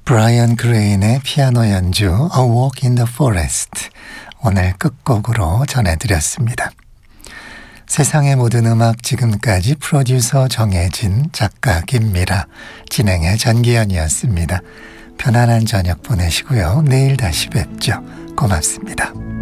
브라이언 그레인의 피아노 연주 A Walk in the Forest 오늘 끝곡으로 전해드렸습니다. 세상의 모든 음악 지금까지 프로듀서 정혜진, 작가 김미라, 진행의 전기현이었습니다. 편안한 저녁 보내시고요. 내일 다시 뵙죠. 고맙습니다.